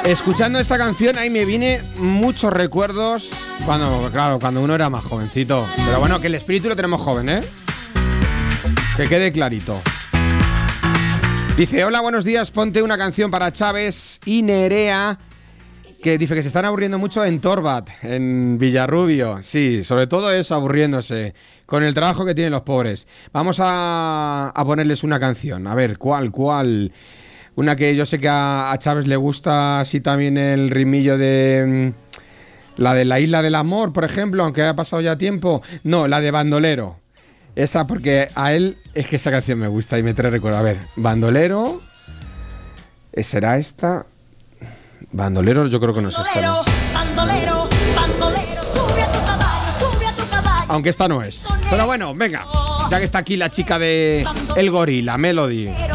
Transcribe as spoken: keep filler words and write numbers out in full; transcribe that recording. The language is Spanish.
Escuchando esta canción ahí me viene muchos recuerdos cuando, claro, cuando uno era más jovencito. Pero bueno, que el espíritu lo tenemos joven, ¿eh? Que quede clarito. Dice, hola, buenos días, ponte una canción para Chávez y Nerea, que dice que se están aburriendo mucho en Torbat, en Villarrubio. Sí, sobre todo eso, aburriéndose con el trabajo que tienen los pobres. Vamos a, a ponerles una canción. A ver, ¿cuál, cuál? Una que yo sé que a, a Chávez le gusta así también el ritmillo de... La de la Isla del Amor, por ejemplo, aunque haya pasado ya tiempo. No, la de Bandolero. Esa porque a él es que esa canción me gusta y me trae recuerdo. A ver, Bandolero... ¿Será esta? Bandolero yo creo que no es esta, ¿no? Bandolero, bandolero, sube a tu caballo, sube a tu caballo. Aunque esta no es. Pero bueno, venga, ya que está aquí la chica de El Gorila, Melody.